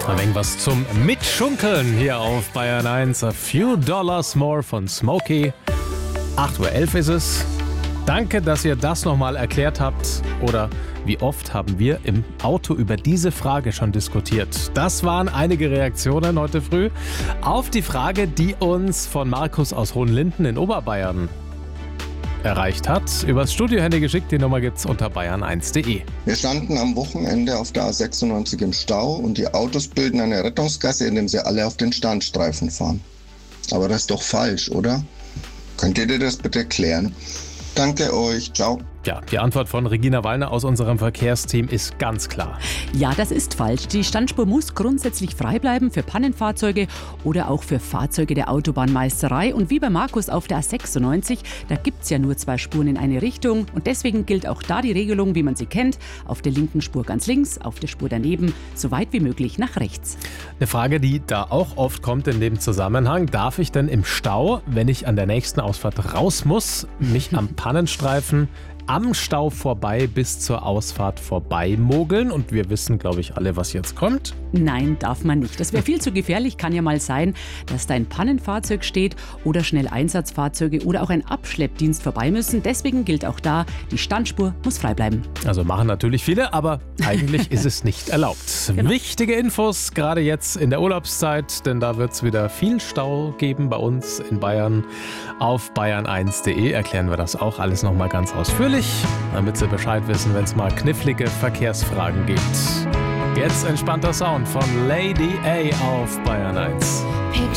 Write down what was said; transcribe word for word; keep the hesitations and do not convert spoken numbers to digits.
Ein wenig was zum Mitschunkeln hier auf Bayern eins. A Few Dollars More von Smokey. acht Uhr elf ist es. Danke, dass ihr das nochmal erklärt habt. Oder wie oft haben wir im Auto über diese Frage schon diskutiert? Das waren einige Reaktionen heute früh auf die Frage, die uns von Markus aus Hohenlinden in Oberbayern erreicht hat. Übers Studiohandy geschickt, die Nummer gibt's unter bayern eins punkt de. Wir standen am Wochenende auf der A sechsundneunzig im Stau und die Autos bilden eine Rettungsgasse, indem sie alle auf den Standstreifen fahren. Aber das ist doch falsch, oder? Könnt ihr dir das bitte klären? Danke euch, ciao. Ja, die Antwort von Regina Wallner aus unserem Verkehrsteam ist ganz klar. Ja, das ist falsch. Die Standspur muss grundsätzlich frei bleiben für Pannenfahrzeuge oder auch für Fahrzeuge der Autobahnmeisterei. Und wie bei Markus auf der A sechsundneunzig, da gibt es ja nur zwei Spuren in eine Richtung. Und deswegen gilt auch da die Regelung, wie man sie kennt. Auf der linken Spur ganz links, auf der Spur daneben, so weit wie möglich nach rechts. Eine Frage, die da auch oft kommt in dem Zusammenhang. Darf ich denn im Stau, wenn ich an der nächsten Ausfahrt raus muss, mich am Pannenstreifen am Stau vorbei bis zur Ausfahrt vorbei mogeln? Und wir wissen, glaube ich, alle, was jetzt kommt. Nein, darf man nicht. Das wäre viel zu gefährlich. Kann ja mal sein, dass da ein Pannenfahrzeug steht oder schnell Einsatzfahrzeuge oder auch ein Abschleppdienst vorbei müssen. Deswegen gilt auch da, die Standspur muss frei bleiben. Also machen natürlich viele, aber eigentlich ist es nicht erlaubt. Genau. Wichtige Infos, gerade jetzt in der Urlaubszeit, denn da wird es wieder viel Stau geben bei uns in Bayern. Auf bayern eins punkt de erklären wir das auch alles nochmal ganz ausführlich, damit Sie Bescheid wissen, wenn es mal knifflige Verkehrsfragen gibt. Jetzt entspannter Sound von Lady A auf Bayern eins.